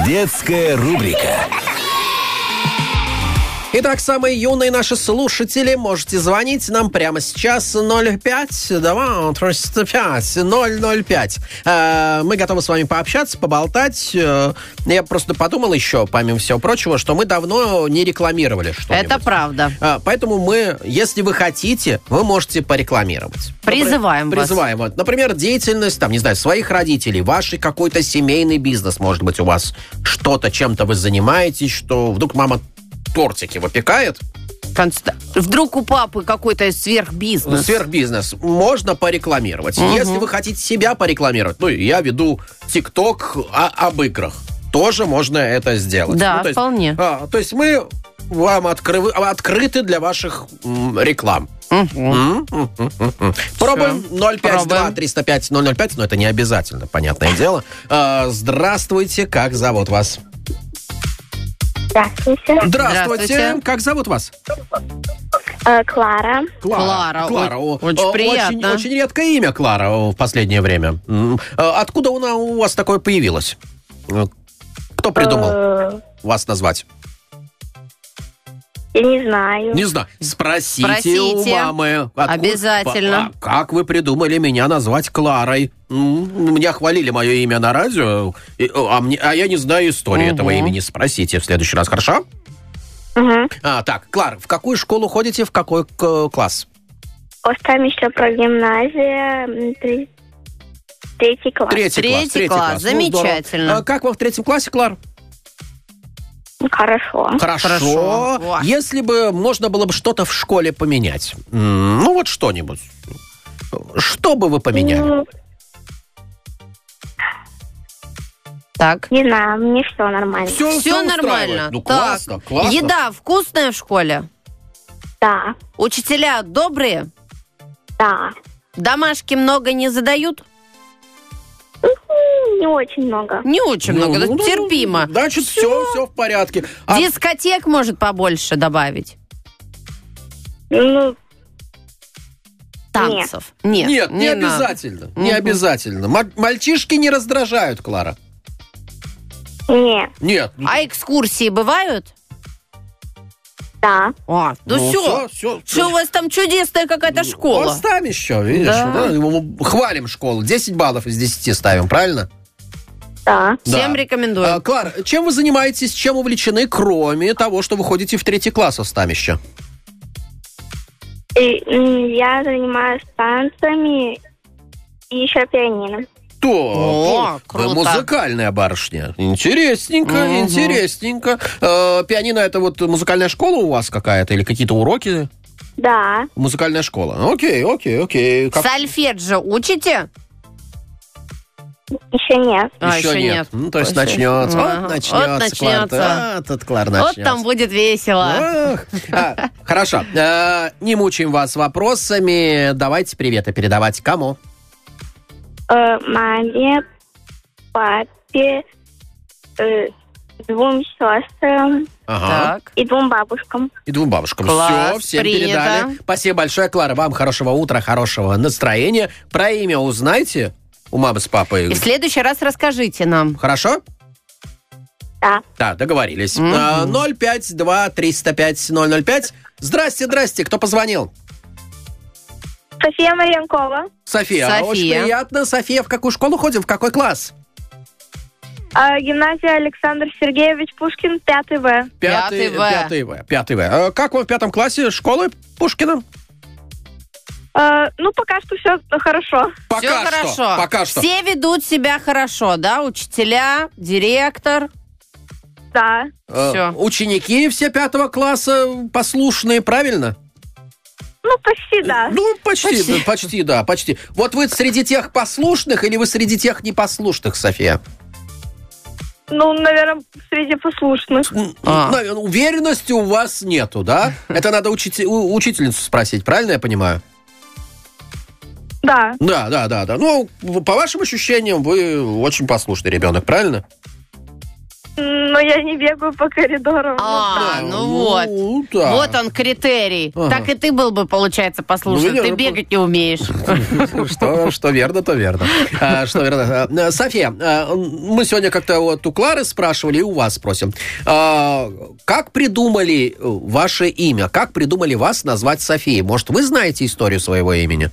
Детская рубрика. Итак, самые юные наши слушатели, можете звонить нам прямо сейчас 05-235-005. Мы готовы с вами пообщаться, поболтать. Я просто подумал еще, помимо всего прочего, что мы давно не рекламировали что-нибудь. Это правда. Поэтому мы, если вы хотите, вы можете порекламировать. Призываем вас. Призываем. Например, деятельность, там, не знаю, своих родителей, ваш какой-то семейный бизнес, может быть, у вас что-то, чем-то вы занимаетесь, что вдруг мама тортики выпекает. Вдруг у папы какой-то сверхбизнес. Сверхбизнес. Можно порекламировать. Если вы хотите себя порекламировать, я веду ТикТок об играх. Тоже можно это сделать. Да, вполне. То есть мы вам открыты для ваших реклам. Пробуем. 052-305-005. Но это не обязательно, понятное дело. Здравствуйте, как зовут вас? Здравствуйте. Здравствуйте. Как зовут вас? Клара. Клара. Очень приятно. Очень редкое имя Клара в последнее время. Откуда у вас такое появилось? Кто придумал вас назвать? Я не знаю. Не знаю. Спросите у мамы. Обязательно. Как вы придумали меня назвать Кларой? Меня хвалили мое имя на радио, а я не знаю истории этого имени. Спросите в следующий раз, хорошо? Так, Клара, в какую школу ходите, в какой класс? Там еще про гимназия, третий класс. Третий класс. Замечательно. Как вам в третьем классе, Клара? Хорошо. Если бы можно было бы что-то в школе поменять, вот что-нибудь, что бы вы поменяли? Так. Не знаю, мне все нормально. Все нормально. Классно. Еда вкусная в школе? Да. Учителя добрые? Да. Домашки много не задают? Не очень много. Не очень много, терпимо. Значит, все в порядке. Дискотек может побольше добавить? Танцев? Нет, не обязательно. Не обязательно. Мальчишки не раздражают, Клара. Нет. А экскурсии бывают? Да. Все. Что у вас там чудесная какая-то школа? У вас там еще, видишь. Да. Хвалим школу. 10 баллов из 10 ставим, правильно? Да. Всем рекомендую. Клара, чем вы занимаетесь, чем увлечены, кроме того, что вы ходите в 3 класс в Ставище? Я занимаюсь танцами и еще пианино. Вы круто. Музыкальная барышня. Интересненько. Пианино — это вот музыкальная школа у вас какая-то или какие-то уроки? Да. Музыкальная школа. Окей. Сольфеджио учите? Еще нет. Еще нет. То есть начнется. Вот начнется. Клара начнется. Вот там будет весело. Хорошо. Не мучаем вас вопросами. Давайте приветы передавать кому? Маме, папе, 2 сестрам и 2 бабушкам. Класс, всем принято. передали. Спасибо большое, Клара. Вам хорошего утра, хорошего настроения. Про имя узнаете у мамы с папой? И в следующий раз расскажите нам. Хорошо? Да. Да, договорились. 052-305-005. Здрасте. Кто позвонил? София Марьянкова. София. Очень приятно. София, в какую школу ходим? В какой класс? Гимназия Александр Сергеевич Пушкин, 5 В. 5 В. Как вам в 5 классе школы Пушкина? Пока что все хорошо. Пока что. Все ведут себя хорошо, да? Учителя, директор. Да. Все. Ученики все 5 класса послушные, правильно? Почти, да. Почти. Вот вы среди тех послушных или вы среди тех непослушных, София? Наверное, среди послушных. Уверенности у вас нету, да? Это надо учительницу спросить, правильно я понимаю? Да. Да. По вашим ощущениям, вы очень послушный ребенок, правильно? Но я не бегаю по коридорам. Вот. Да. Вот он критерий. Ага. Так и ты был бы, получается, послушай. Ну, Ты бегать не умеешь. Что верно, то верно. Что верно. София, мы сегодня как-то вот у Клары спрашивали, и у вас спросим. Как придумали ваше имя? Как придумали вас назвать Софией? Может, вы знаете историю своего имени?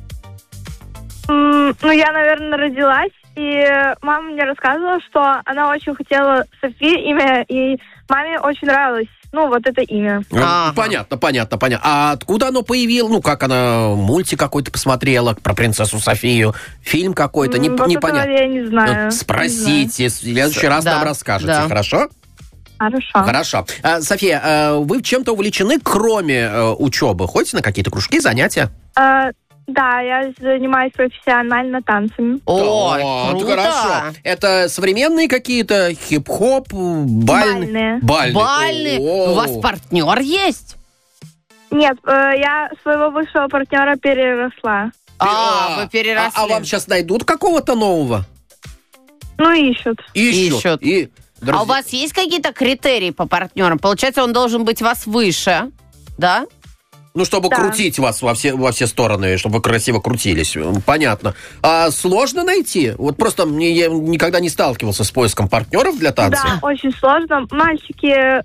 Ну, я, наверное, родилась, и мама мне рассказывала, что она очень хотела Софи имя, и маме очень нравилось, вот это имя. Понятно. А откуда оно появилось? Ну, как она мультик какой-то посмотрела про принцессу Софию, фильм какой-то, непонятно. Я не знаю. Спросите, в следующий раз нам расскажете, хорошо? Хорошо. София, вы чем-то увлечены, кроме учебы? Ходите на какие-то кружки, занятия? Да, я занимаюсь профессионально танцами. Круто. Хорошо. Это современные какие-то, хип-хоп, бальные? Бальные. У вас партнер есть? Нет, я своего бывшего партнера переросла. Вы переросли. А вам сейчас найдут какого-то нового? Ищут. Ищут. А у вас есть какие-то критерии по партнерам? Получается, он должен быть вас выше, да? Ну, чтобы крутить вас во все стороны, чтобы вы красиво крутились. Понятно. А сложно найти? Вот просто я никогда не сталкивался с поиском партнеров для танца. Да, очень сложно. Мальчики,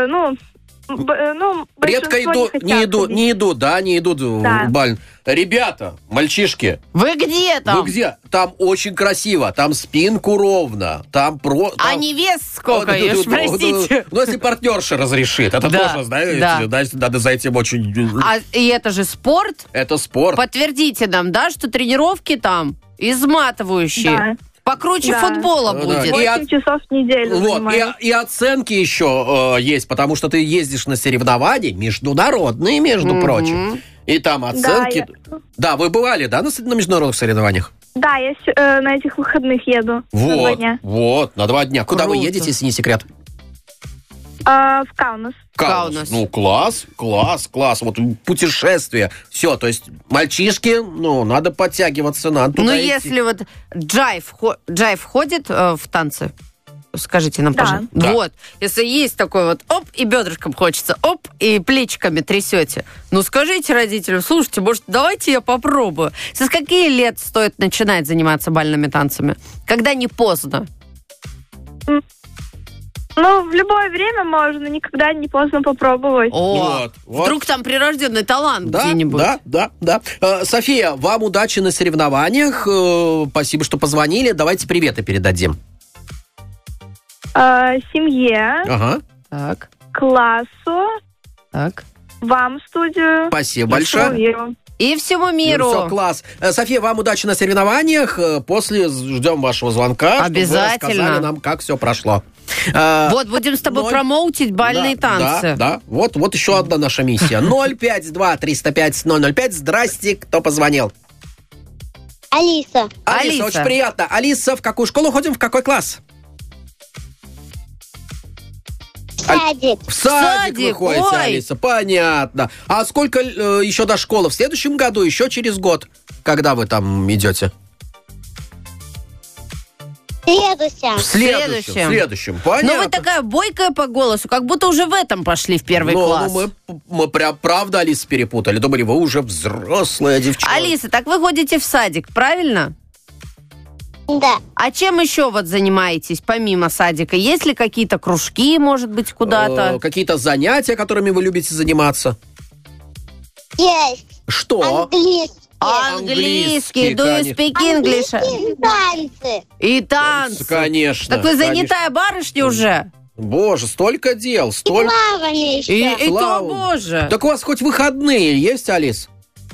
редко не идут в баль. Ребята, мальчишки. Вы где там? Вы где? Там очень красиво, там спинку ровно, там А невест сколько, простите? Ну, если партнерша разрешит, это тоже, знаете, надо за этим очень... И это же спорт? Это спорт. Подтвердите нам, да, что тренировки там изматывающие? Да. Покруче футбола будет. 8 часов в неделю занимаюсь. И оценки еще есть, потому что ты ездишь на соревнования международные, между прочим. И там оценки... Да, вы бывали, да, на международных соревнованиях? Да, я на этих выходных еду. На 2 дня. На 2 дня. Куда вы едете, если не секрет? В Каунас. Ну, класс. Вот путешествие. Все, то есть мальчишки, надо подтягиваться, надо туда идти. Если вот джайв входит в танцы, скажите нам, пожалуйста. Да. Вот, если есть такой вот, оп, и бедрышком хочется, оп, и плечиками трясете. Скажите родителям, слушайте, может, давайте я попробую. Со скольки лет стоит начинать заниматься бальными танцами? Когда не поздно? В любое время можно, никогда не поздно попробовать. Вдруг там прирожденный талант где-нибудь. Да. София, вам удачи на соревнованиях. Спасибо, что позвонили. Давайте приветы передадим. Семье. Так. Классу. Так. Вам в студию. Спасибо большое. И всему миру. Все, класс. София, вам удачи на соревнованиях. После ждем вашего звонка. Обязательно. Чтобы вы рассказали нам, как все прошло. Вот, будем с тобой промоутить бальные танцы. Да. Вот еще одна наша миссия. 052-305-005. Здрасте, кто позвонил? Алиса. Алиса, очень приятно. Алиса, в какую школу ходим, в какой класс? В садик вы ходите, Алиса, понятно. А сколько еще до школы? В следующем году, еще через год? Когда вы там идете? В следующем, понятно. Вы такая бойкая по голосу, как будто уже в этом пошли в первый класс. Мы прям, правда, Алиса, перепутали. Думали, вы уже взрослая девчонка. Алиса, так вы ходите в садик, правильно? Да. А чем еще вот занимаетесь, помимо садика? Есть ли какие-то кружки, может быть, куда-то? Какие-то занятия, которыми вы любите заниматься? Есть. Что? Английский. Do you speak English? Танцы. И танцы. Конечно. Так вы занятая барышня уже? Боже, столько дел, столько... Плавание еще. И то, боже. Так у вас хоть выходные есть, Алис?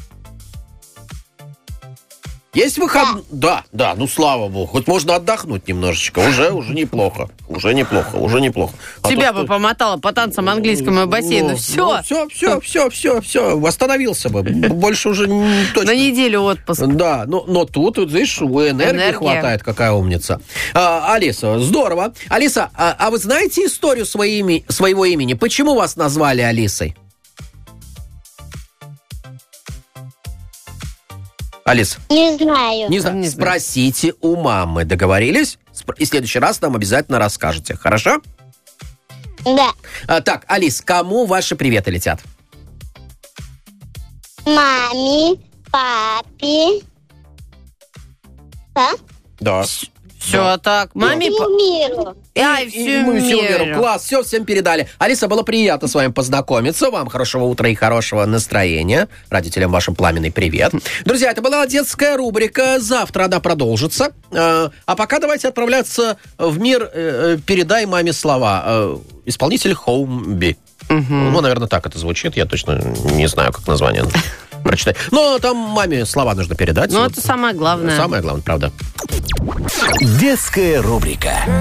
Есть выходные? Да, слава богу. Хоть можно отдохнуть немножечко. Уже неплохо. Тебя бы помотало по танцам английскому бассейну. Все. Все. Восстановился бы. Больше уже точно. На неделю отпуск. Да, но тут, видишь, энергии хватает. Какая умница. Алиса, здорово. Алиса, а вы знаете историю своего имени? Почему вас назвали Алисой? Алис? Не знаю. Не знаю. Не знаю. Спросите у мамы. Договорились? И в следующий раз нам обязательно расскажете. Хорошо? Да. Так, Алис, кому ваши приветы летят? Маме, папе. Да? Да. Все так. Маме... Всему миру. Ай, всему миру. Класс, все, всем передали. Алиса, было приятно с вами познакомиться. Вам хорошего утра и хорошего настроения. Родителям вашим пламенный привет. Друзья, это была детская рубрика. Завтра она продолжится. А пока давайте отправляться в мир «Передай маме слова». Исполнитель Хоумби. Ну, наверное, так это звучит. Я точно не знаю, как название прочитать. Но там маме слова нужно передать. Ну, это самое главное. Самое главное, правда. Детская рубрика.